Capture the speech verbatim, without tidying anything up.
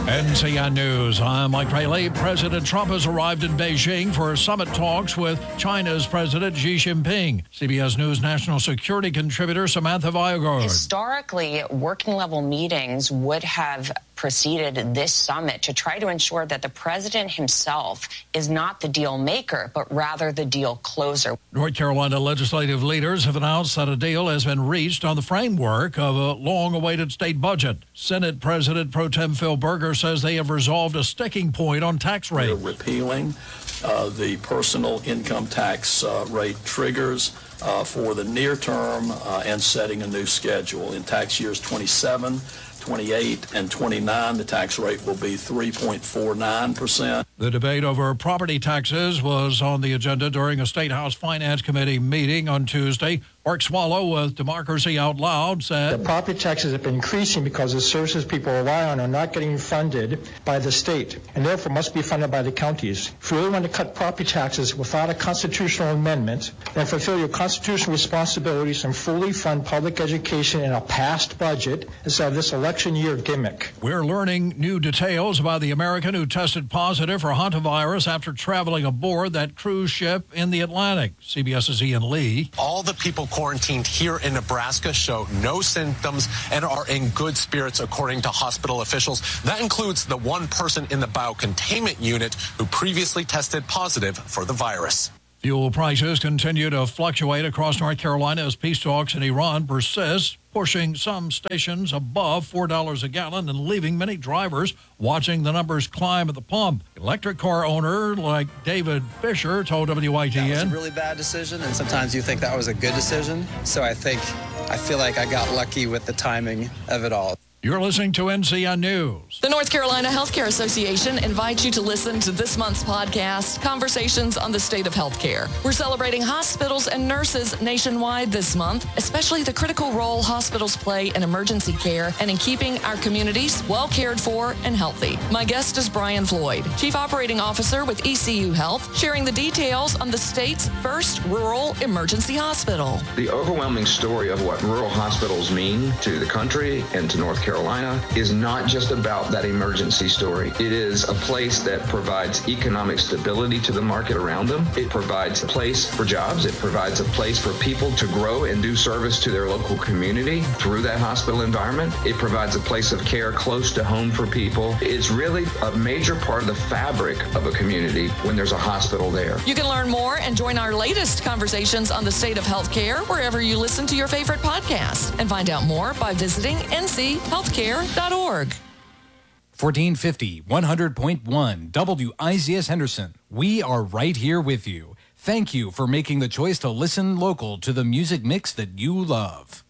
N C N News, I'm Mike Rayleigh. President Trump has arrived in Beijing for summit talks with China's President Xi Jinping. C B S News national security contributor Samantha Viagard. Historically, working-level meetings would have preceded this summit to try to ensure that the president himself is not the deal maker, but rather the deal closer. North Carolina legislative leaders have announced that a deal has been reached on the framework of a long-awaited state budget. Senate President Pro Tem Phil Berger says they have resolved a sticking point on tax rates. We're repealing uh, the personal income tax uh, rate triggers uh, for the near term uh, and setting a new schedule. In tax years twenty-seven, twenty-eight, and twenty-nine, the tax rate will be three point four nine percent. The debate over property taxes was on the agenda during a State House Finance Committee meeting on Tuesday. Mark Swallow with Democracy Out Loud said the property taxes have been increasing because the services people rely on are not getting funded by the state and therefore must be funded by the counties. If you really want to cut property taxes without a constitutional amendment, then fulfill your constitutional responsibilities and fully fund public education in a passed budget instead of this election year gimmick. We're learning new details about the American who tested positive for hantavirus after traveling aboard that cruise ship in the Atlantic. CBS's Ian Lee. All the people quarantined here in Nebraska show no symptoms and are in good spirits, according to hospital officials. That includes the one person in the biocontainment unit who previously tested positive for the virus. Fuel prices continue to fluctuate across North Carolina as peace talks in Iran persist, pushing some stations above four dollars a gallon and leaving many drivers watching the numbers climb at the pump. Electric car owner like David Fisher told W I T N. That was a really bad decision, and sometimes you think that was a good decision. So I think, I feel like I got lucky with the timing of it all. You're listening to N C N News. The North Carolina Healthcare Association invites you to listen to this month's podcast, Conversations on the State of Healthcare. We're celebrating hospitals and nurses nationwide this month, especially the critical role hospitals play in emergency care and in keeping our communities well cared for and healthy. My guest is Brian Floyd, Chief Operating Officer with E C U Health, sharing the details on the state's first rural emergency hospital. The overwhelming story of what rural hospitals mean to the country and to North Carolina is not just about that emergency story. It is a place that provides economic stability to the market around them. It provides a place for jobs. It provides a place for people to grow and do service to their local community through that hospital environment. It provides a place of care close to home for people. It's really a major part of the fabric of a community when there's a hospital there. You can learn more and join our latest Conversations on the State of Healthcare wherever you listen to your favorite podcast, and find out more by visiting N C healthcare dot org. fourteen fifty, one hundred point one W I Z S Henderson. We are right here with you. Thank you for making the choice to listen local to the music mix that you love.